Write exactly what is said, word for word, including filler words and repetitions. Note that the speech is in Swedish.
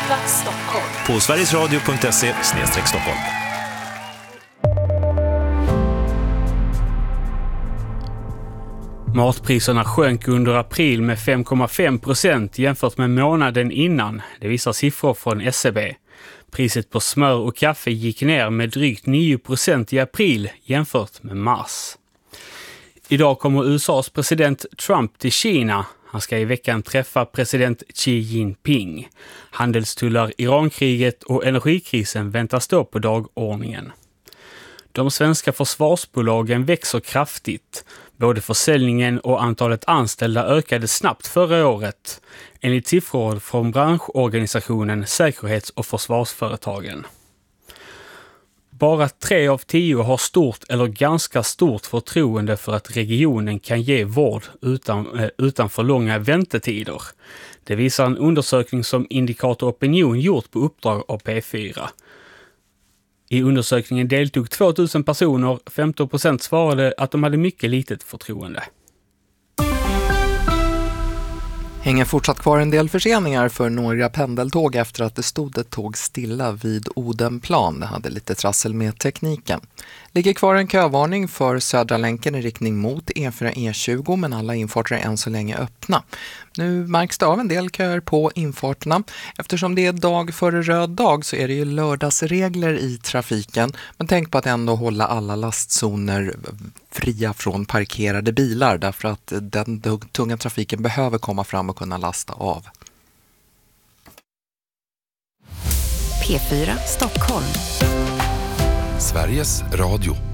Stockholm. På sverigesradio punkt se slash Stockholm. Matpriserna sjönk under april med fem komma fem procent jämfört med månaden innan. Det visar siffror från S C B. Priset på smör och kaffe gick ner med drygt nio procent i april jämfört med mars. Idag kommer U S A:s president Trump till Kina. Han ska i veckan träffa president Xi Jinping. Handelstullar, Irankriget och energikrisen väntas stå på dagordningen. De svenska försvarsbolagen växer kraftigt. Både försäljningen och antalet anställda ökade snabbt förra året, enligt siffror från branschorganisationen Säkerhets- och försvarsföretagen. Bara tre av tio har stort eller ganska stort förtroende för att regionen kan ge vård utan, eh, utan för långa väntetider. Det visar en undersökning som Indikator Opinion gjort på uppdrag av P fyra. I undersökningen deltog tvåtusen personer, femton procent svarade att de hade mycket litet förtroende. Hänger fortsatt kvar en del förseningar för några pendeltåg efter att det stod ett tåg stilla vid Odenplan. Det hade lite trassel med tekniken. Ligger kvar en kövarning för Södra länken i riktning mot E fyra E tjugo, men alla infarter är än så länge öppna. Nu märks det av en del köer på infarterna. Eftersom det är dag före röd dag så är det ju lördagsregler i trafiken. Men tänk på att ändå hålla alla lastzoner fria från parkerade bilar, därför att den tunga trafiken behöver komma fram och kunna lasta av. P fyra Stockholm. Sveriges Radio.